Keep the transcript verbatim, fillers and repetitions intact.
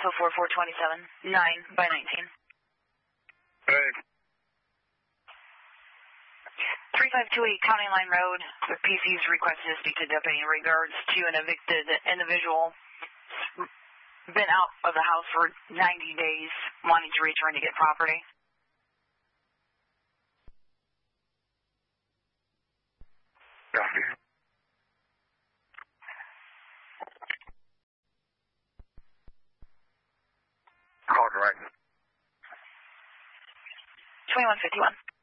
oh four, four twenty-seven, nine by nineteen. Hey. three five two eight County Line Road. The P C's requested to speak to deputy in regards to an evicted individual. Been out of the house for ninety days, wanting to return to get property. Copy. Call right. twenty-one fifty-one.